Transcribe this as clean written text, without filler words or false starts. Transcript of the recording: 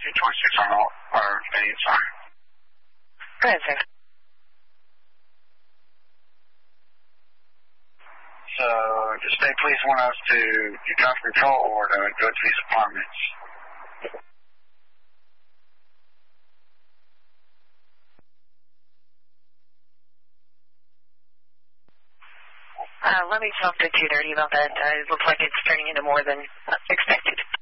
26 on all, or sorry. Go ahead, sir. So, the state police want us to drop control or to go to these apartments. Let me talk to 230 about that. It looks like it's turning into more than expected.